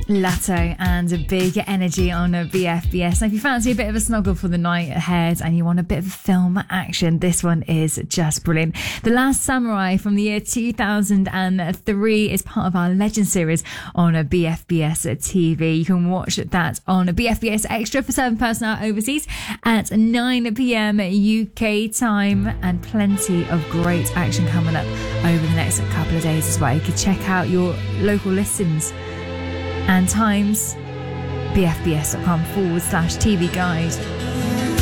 Latto and a big energy on a BFBS. Now, if you fancy a bit of a snuggle for the night ahead and you want a bit of film action, this one is just brilliant. The Last Samurai from the year 2003 is part of our Legend series on a BFBS TV. You can watch that on a BFBS Extra for 7 personnel overseas at 9 p.m. UK time, and plenty of great action coming up over the next couple of days as well. You can check out your local listings and times, bfbs.com/TV guide.